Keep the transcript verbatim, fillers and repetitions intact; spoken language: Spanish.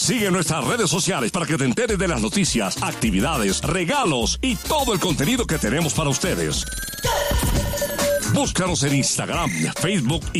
Sigue nuestras redes sociales para que te enteres de las noticias, actividades, regalos y todo el contenido que tenemos para ustedes. Búscanos en Instagram, Facebook y